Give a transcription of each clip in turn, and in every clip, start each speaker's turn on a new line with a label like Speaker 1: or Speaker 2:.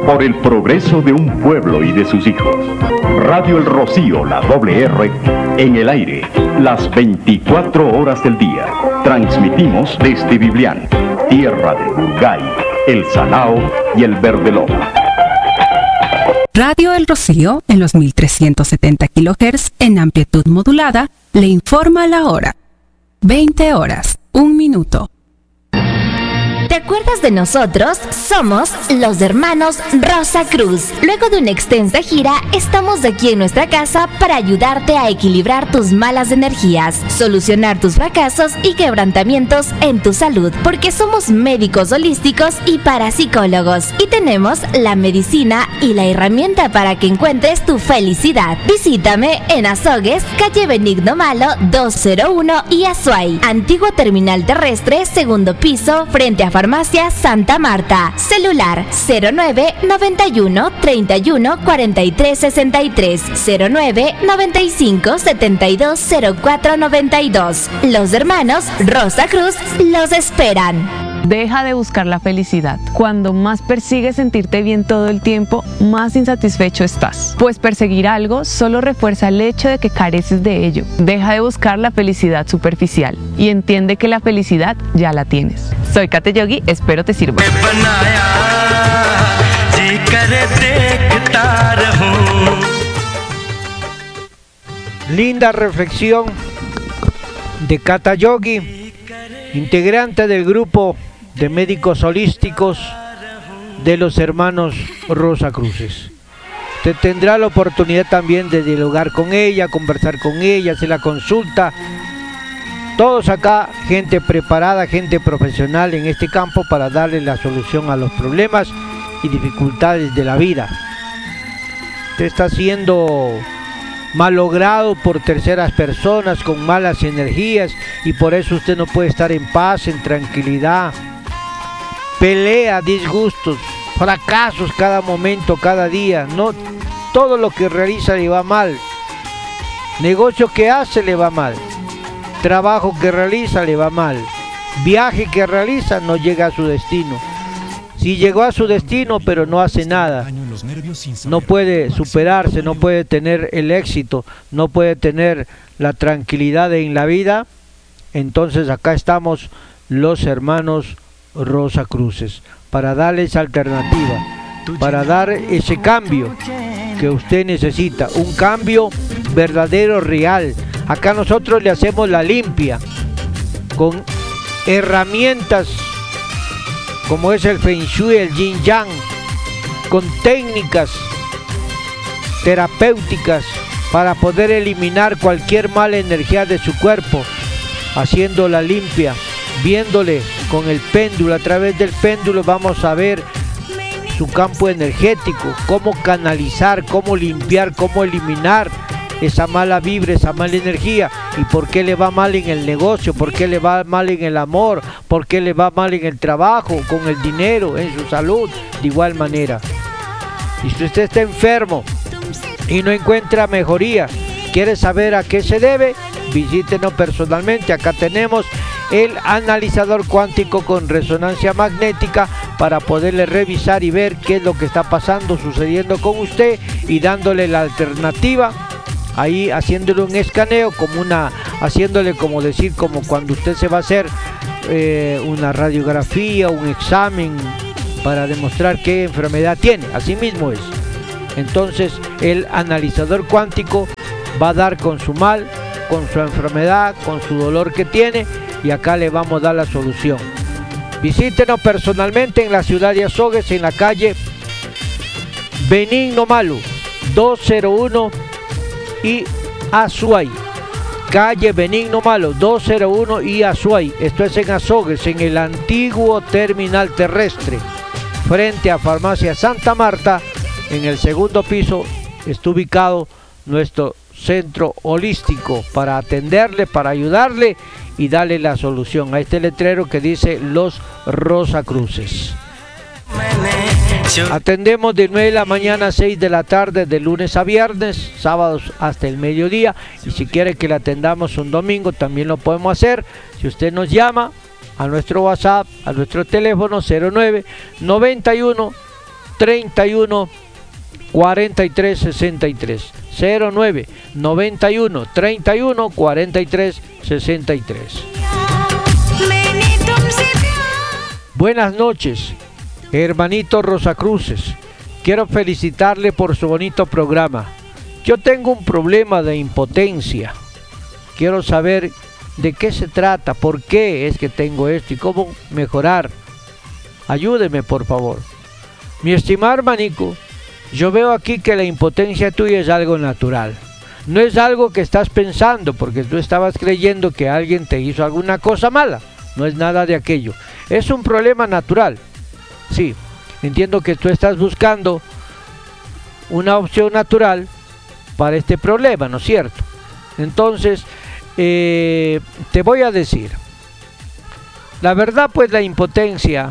Speaker 1: por el progreso de un pueblo y de sus hijos. Radio El Rocío, la doble R, en el aire, las 24 horas del día. Transmitimos desde Biblián, tierra de Burgay, El Salao y el Verde Loma.
Speaker 2: Radio El Rocío, en los 1370 kHz, en amplitud modulada, le informa la hora. 20 horas, 1 minuto.
Speaker 3: ¿Te acuerdas de nosotros? Somos los hermanos Rosa Cruz. Luego de una extensa gira, estamos aquí en nuestra casa para ayudarte a equilibrar tus malas energías, solucionar tus fracasos y quebrantamientos en tu salud, porque somos médicos holísticos y parapsicólogos, y tenemos la medicina y la herramienta para que encuentres tu felicidad. Visítame en Azogues, calle Benigno Malo 201 y Azuay, antiguo terminal terrestre, segundo piso, frente a Farmacia Santa Marta. Celular 09 91 31 43 63 09 95 72 04 92. Los hermanos Rosa Cruz los esperan.
Speaker 4: Deja de buscar la felicidad. Cuando más persigues sentirte bien todo el tiempo, más insatisfecho estás. Pues perseguir algo solo refuerza el hecho de que careces de ello. Deja de buscar la felicidad superficial y entiende que la felicidad ya la tienes. Soy Kate Yogi, espero te sirva.
Speaker 5: Linda reflexión de Kata Yogi, integrante del grupo de médicos holísticos de los hermanos Rosa Cruces. Usted tendrá la oportunidad también de dialogar con ella, conversar con ella, hacer la consulta. Todos acá, gente preparada, gente profesional en este campo para darle la solución a los problemas y dificultades de la vida. Usted está siendo malogrado por terceras personas con malas energías y por eso usted no puede estar en paz, en tranquilidad. Pelea, disgustos, fracasos cada momento, cada día. No, todo lo que realiza le va mal. Negocio que hace le va mal. Trabajo que realiza le va mal. Viaje que realiza no llega a su destino. Si llegó a su destino pero no hace nada, no puede superarse, no puede tener el éxito, no puede tener la tranquilidad en la vida, entonces acá estamos los hermanos Rosa Cruces para darles alternativa, para dar ese cambio que usted necesita, un cambio verdadero, real. Acá nosotros le hacemos la limpia con herramientas como es el Feng Shui, el Yin Yang, con técnicas terapéuticas para poder eliminar cualquier mala energía de su cuerpo, haciendo la limpia, viéndole con el péndulo. A través del péndulo vamos a ver su campo energético, cómo canalizar, cómo limpiar, cómo eliminar esa mala vibra, esa mala energía, y por qué le va mal en el negocio, por qué le va mal en el amor, por qué le va mal en el trabajo, con el dinero, en su salud, de igual manera. Y si usted está enfermo y no encuentra mejoría, quiere saber a qué se debe, visítenos personalmente. Acá tenemos el analizador cuántico con resonancia magnética para poderle revisar y ver qué es lo que está pasando, sucediendo con usted y dándole la alternativa. Ahí haciéndole un escaneo, haciéndole como decir, como cuando usted se va a hacer una radiografía, un examen para demostrar qué enfermedad tiene. Así mismo es. Entonces el analizador cuántico va a dar con su mal, con su enfermedad, con su dolor que tiene, y acá le vamos a dar la solución. Visítenos personalmente en la ciudad de Azogues, en la calle Benigno Malo 201 y Azuay, calle Benigno Malo 201 y Azuay. Esto es en Azogues, en el antiguo terminal terrestre, frente a Farmacia Santa Marta. En el segundo piso está ubicado nuestro centro holístico para atenderle, para ayudarle y darle la solución a este letrero que dice Los Rosa Cruces. Atendemos de 9 de la mañana a 6 de la tarde, de lunes a viernes, sábados hasta el mediodía, y si quiere que le atendamos un domingo también lo podemos hacer. Si usted nos llama a nuestro WhatsApp, a nuestro teléfono 09 91 31 43 63. 09 91 31 43 63. Buenas noches, hermanito Rosacruces. Quiero felicitarle por su bonito programa. Yo tengo un problema de impotencia. Quiero saber de qué se trata, por qué es que tengo esto y cómo mejorar. Ayúdeme, por favor. Mi estimado hermanico, yo veo aquí que la impotencia tuya es algo natural. No es algo que estás pensando porque tú estabas creyendo que alguien te hizo alguna cosa mala. No es nada de aquello. Es un problema natural. Sí, entiendo que tú estás buscando una opción natural para este problema, ¿no es cierto? Entonces, te voy a decir. La verdad, pues la impotencia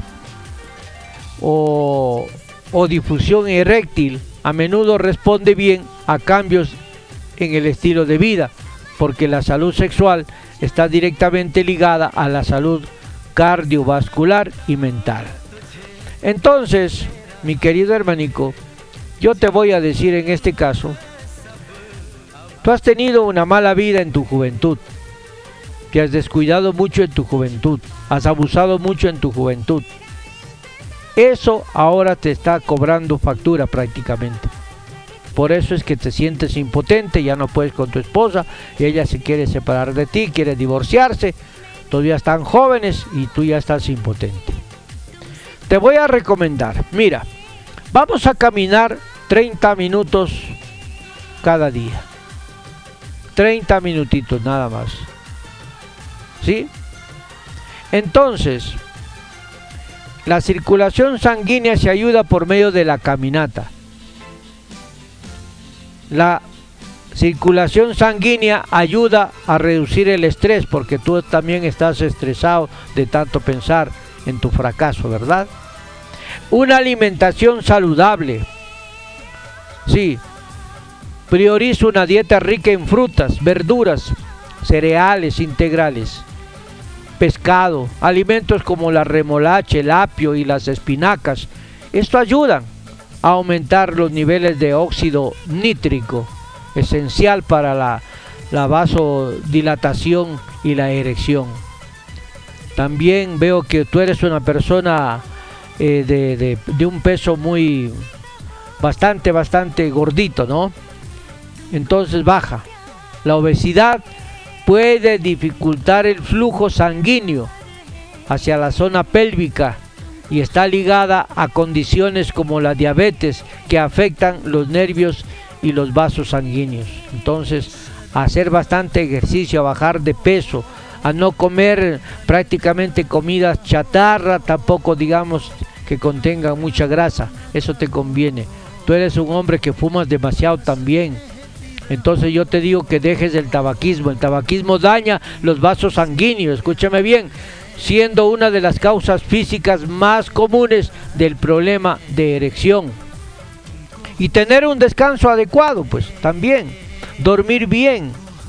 Speaker 5: o difusión eréctil a menudo responde bien a cambios en el estilo de vida, porque la salud sexual está directamente ligada a la salud cardiovascular y mental. Entonces, mi querido hermanico, yo te voy a decir en este caso, tú has tenido una mala vida en tu juventud, te has descuidado mucho en tu juventud, has abusado mucho en tu juventud. Eso ahora te está cobrando factura prácticamente. Por eso es que te sientes impotente, ya no puedes con tu esposa, y ella se quiere separar de ti, quiere divorciarse, todavía están jóvenes y tú ya estás impotente. Te voy a recomendar, mira, vamos a caminar 30 minutos cada día. 30 minutitos nada más. ¿Sí? Entonces, la circulación sanguínea se ayuda por medio de la caminata. La circulación sanguínea ayuda a reducir el estrés porque tú también estás estresado de tanto pensar en tu fracaso, ¿verdad? Una alimentación saludable. Sí, prioriza una dieta rica en frutas, verduras, cereales integrales, pescado, alimentos como la remolacha, el apio y las espinacas. Esto ayuda a aumentar los niveles de óxido nítrico, esencial para la vasodilatación y la erección. También veo que tú eres una persona de un peso bastante gordito, ¿no? Entonces baja. La obesidad puede dificultar el flujo sanguíneo hacia la zona pélvica y está ligada a condiciones como la diabetes que afectan los nervios y los vasos sanguíneos. Entonces, a hacer bastante ejercicio, a bajar de peso, a no comer prácticamente comidas chatarra, tampoco digamos que contengan mucha grasa, eso te conviene. Tú eres un hombre que fumas demasiado también. Entonces yo te digo que dejes el tabaquismo daña los vasos sanguíneos, escúchame bien, siendo una de las causas físicas más comunes del problema de erección. Y tener un descanso adecuado, pues también, dormir bien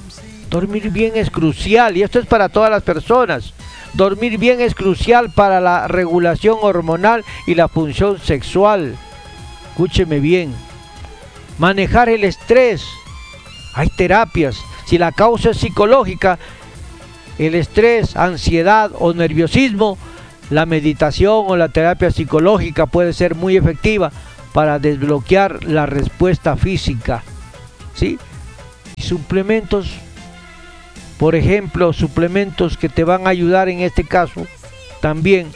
Speaker 5: es crucial, y esto es para todas las personas. Dormir bien es crucial para la regulación hormonal y la función sexual. Escúcheme bien, manejar el estrés. Hay terapias. Si la causa es psicológica, el estrés, ansiedad o nerviosismo, la meditación o la terapia psicológica puede ser muy efectiva para desbloquear la respuesta física. ¿Sí? Y suplementos, por ejemplo, suplementos que te van a ayudar en este caso, también,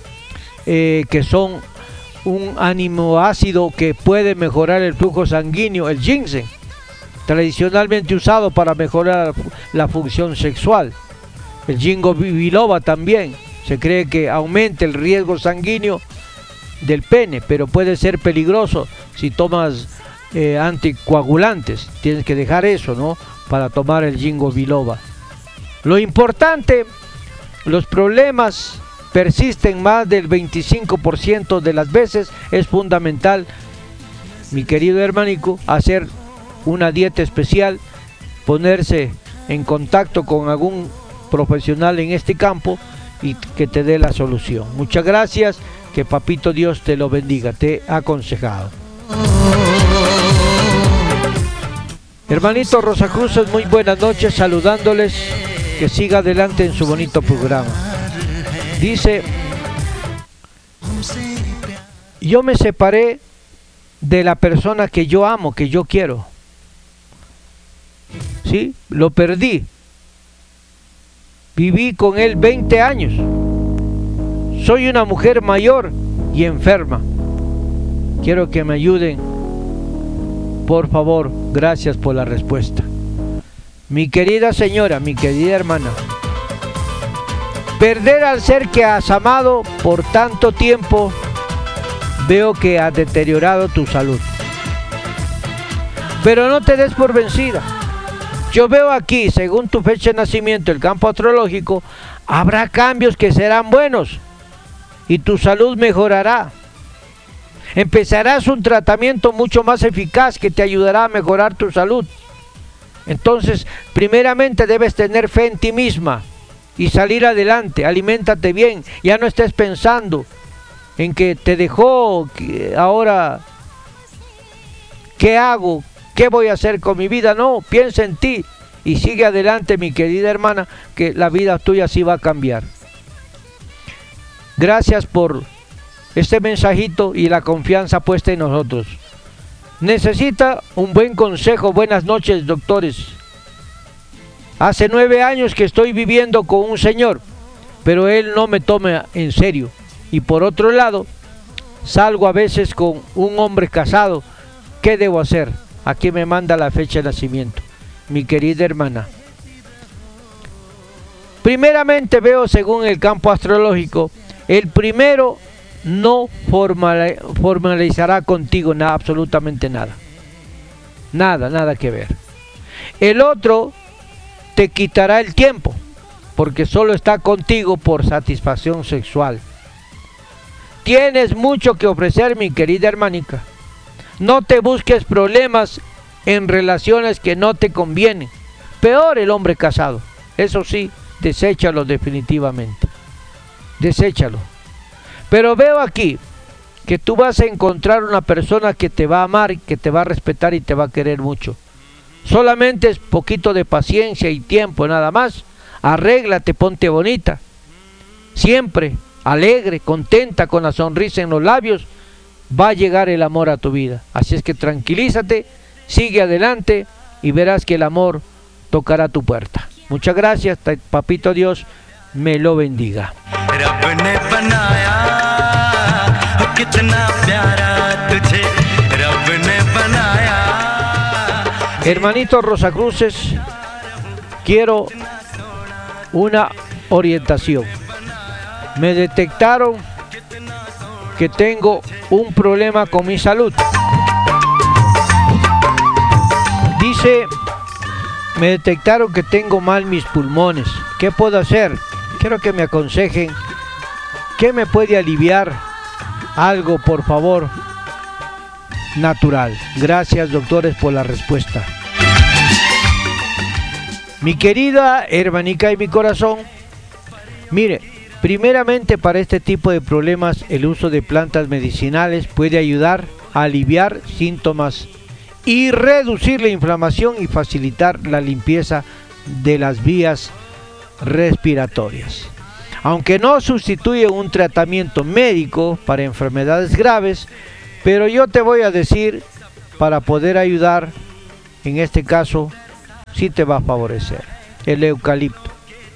Speaker 5: que son un aminoácido que puede mejorar el flujo sanguíneo, el ginseng, tradicionalmente usado para mejorar la función sexual. El ginkgo biloba también se cree que aumenta el riesgo sanguíneo del pene, pero puede ser peligroso si tomas anticoagulantes. Tienes que dejar eso, ¿no?, para tomar el ginkgo biloba. Lo importante, los problemas persisten más del 25% de las veces. Es fundamental, mi querido hermanico, hacer una dieta especial, ponerse en contacto con algún profesional en este campo y que te dé la solución. Muchas gracias Que Papito Dios te lo bendiga, te he aconsejado. Hermanito Rosacruces, muy buenas noches, saludándoles, que siga adelante en su bonito programa. Dice, yo me separé de la persona que yo amo, que yo quiero. ¿Sí? Lo perdí. Viví con él 20 años. Soy una mujer mayor y enferma. Quiero que me ayuden. Por favor, gracias por la respuesta. Mi querida señora, mi querida hermana, perder al ser que has amado por tanto tiempo, veo que ha deteriorado tu salud. Pero no te des por vencida. Yo veo aquí, según tu fecha de nacimiento, el campo astrológico, habrá cambios que serán buenos y tu salud mejorará. Empezarás un tratamiento mucho más eficaz que te ayudará a mejorar tu salud. Entonces, primeramente debes tener fe en ti misma y salir adelante. Aliméntate bien, ya no estés pensando en que te dejó, que ahora, ¿qué hago? ¿Qué voy a hacer con mi vida? No, piensa en ti y sigue adelante, mi querida hermana, que la vida tuya sí va a cambiar. Gracias por este mensajito y la confianza puesta en nosotros. Necesita un buen consejo. Buenas noches, doctores. Hace 9 años que estoy viviendo con un señor, pero él no me toma en serio. Y por otro lado, salgo a veces con un hombre casado. ¿Qué debo hacer? Aquí me manda la fecha de nacimiento, mi querida hermana. Primeramente veo, según el campo astrológico, el primero no formalizará contigo nada, absolutamente nada. Nada que ver. El otro te quitará el tiempo, porque solo está contigo por satisfacción sexual. Tienes mucho que ofrecer, mi querida hermanita. No te busques problemas en relaciones que no te convienen. Peor el hombre casado. Eso sí, deséchalo definitivamente. Deséchalo. Pero veo aquí que tú vas a encontrar una persona que te va a amar, que te va a respetar y te va a querer mucho. Solamente es poquito de paciencia y tiempo, nada más. Arréglate, ponte bonita. Siempre alegre, contenta, con la sonrisa en los labios, va a llegar el amor a tu vida. Así es que tranquilízate, sigue adelante y verás que el amor tocará tu puerta. Muchas gracias, Papito Dios me lo bendiga. Hermanito Rosacruces, quiero una orientación. Me detectaron que tengo un problema con mi salud. Dice, me detectaron que tengo mal mis pulmones. ¿Qué puedo hacer? Quiero que me aconsejen. ¿Qué me puede aliviar? Algo, por favor, natural. Gracias, doctores, por la respuesta. Mi querida hermanica y mi corazón, mire, primeramente para este tipo de problemas el uso de plantas medicinales puede ayudar a aliviar síntomas y reducir la inflamación y facilitar la limpieza de las vías respiratorias. Aunque no sustituye un tratamiento médico para enfermedades graves, pero yo te voy a decir, para poder ayudar, en este caso, sí te va a favorecer. El eucalipto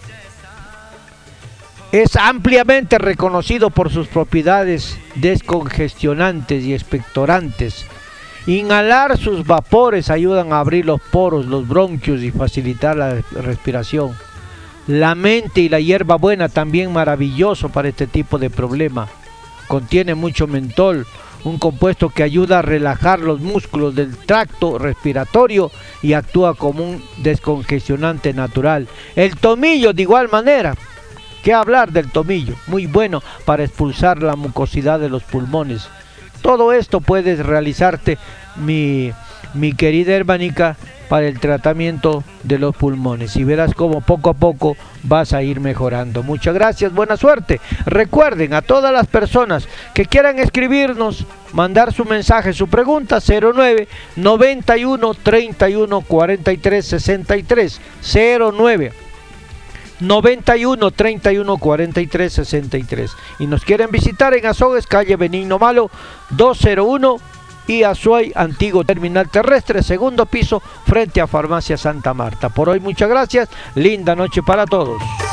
Speaker 5: es ampliamente reconocido por sus propiedades descongestionantes y expectorantes. Inhalar sus vapores ayudan a abrir los poros, los bronquios y facilitar la respiración. La mente y la hierbabuena también maravilloso para este tipo de problema. Contiene mucho mentol, un compuesto que ayuda a relajar los músculos del tracto respiratorio y actúa como un descongestionante natural. El tomillo de igual manera. ¿Qué hablar del tomillo? Muy bueno para expulsar la mucosidad de los pulmones. Todo esto puedes realizarte, mi mi querida hermanica, para el tratamiento de los pulmones, y verás cómo poco a poco vas a ir mejorando. Muchas gracias, buena suerte. Recuerden, a todas las personas que quieran escribirnos, mandar su mensaje, su pregunta, 09 91 31 43 63, 09 91 31 43 63, y nos quieren visitar en Azogues, calle Benigno Malo 201, y Azuay, antiguo terminal terrestre, segundo piso, frente a Farmacia Santa Marta. Por hoy muchas gracias, linda noche para todos.